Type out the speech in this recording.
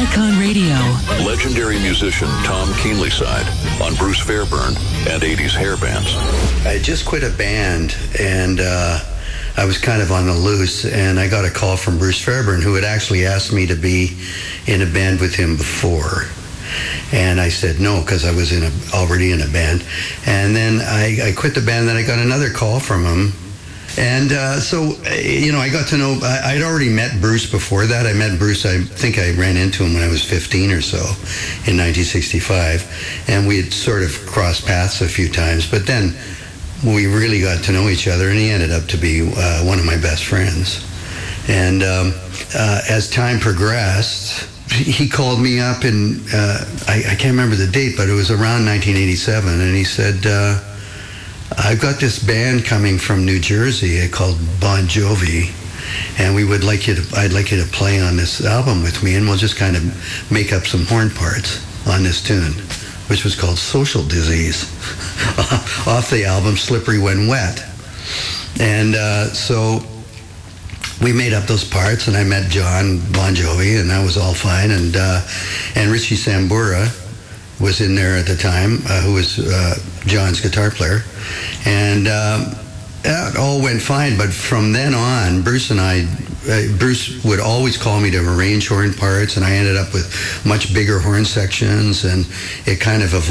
Icon Radio. Legendary musician Tom Keenlyside on Bruce Fairburn and 80s hair bands. I just quit a band, and I was kind of on the loose, and I got a call from Bruce Fairburn, who had actually asked me to be in a band with him before. And I said no, because I was already in a band. And then I quit the band, then I got another call from him. And so, I got to know, I'd already met Bruce before that. I met Bruce, I think I ran into him when I was 15 or so in 1965. And we had sort of crossed paths a few times. But then we really got to know each other, and he ended up to be one of my best friends. And as time progressed, he called me up, and I can't remember the date, but it was around 1987, and he said, I've got this band coming from New Jersey called Bon Jovi, and I'd like you to play on this album with me, and we'll just kind of make up some horn parts on this tune, which was called Social Disease, off the album Slippery When Wet. And so we made up those parts, and I met John Bon Jovi, and that was all fine. And Richie Sambora was in there at the time, who was John's guitar player. And that all went fine, but from then on, Bruce would always call me to arrange horn parts, and I ended up with much bigger horn sections, and it kind of evolved